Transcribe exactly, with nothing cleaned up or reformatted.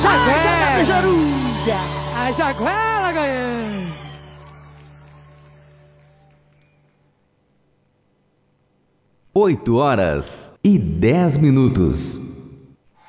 Jaguela, Jaruja. a Jaguela ganhando. Oito horas e dez minutos.